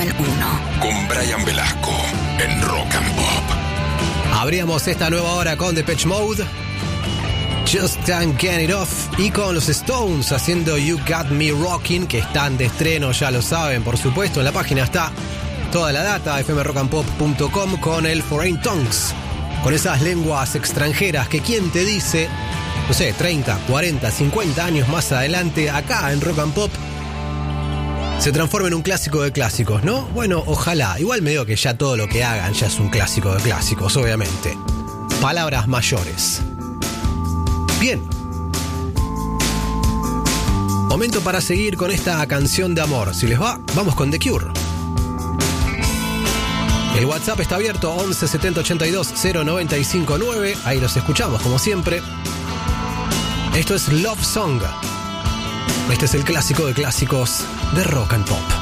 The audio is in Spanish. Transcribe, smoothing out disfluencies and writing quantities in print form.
volumen 1. Con Brian Velasco en Rock and Pop. Abríamos esta nueva hora con Depeche Mode, Just Can't Get It Off, y con los Stones haciendo You Got Me Rockin', que están de estreno, ya lo saben, por supuesto. En la página está toda la data, fmrockandpop.com, con el Foreign Tongues, con esas lenguas extranjeras que quién te dice, no sé, 30, 40, 50 años más adelante, acá en Rock and Pop, se transforma en un clásico de clásicos, ¿no? Bueno, ojalá. Igual me digo que ya todo lo que hagan ya es un clásico de clásicos, obviamente. Palabras mayores. Bien. Momento para seguir con esta canción de amor. Si les va, vamos con The Cure. El WhatsApp está abierto, 11 70 82 095 9. Ahí los escuchamos, como siempre. Esto es Love Song. Este es el clásico de clásicos de Rock and Pop.